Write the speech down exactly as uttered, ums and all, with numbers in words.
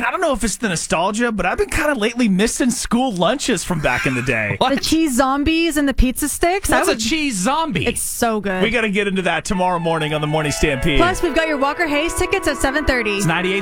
I don't know if it's the nostalgia, but I've been kind of lately missing school lunches from back in the day. The cheese zombies and the pizza sticks. What's I would, a cheese zombie? It's so good. We got to get into that tomorrow morning on the Morning Stampede. Plus, we've got your Walker Hayes tickets at seven thirty. It's ninety-eight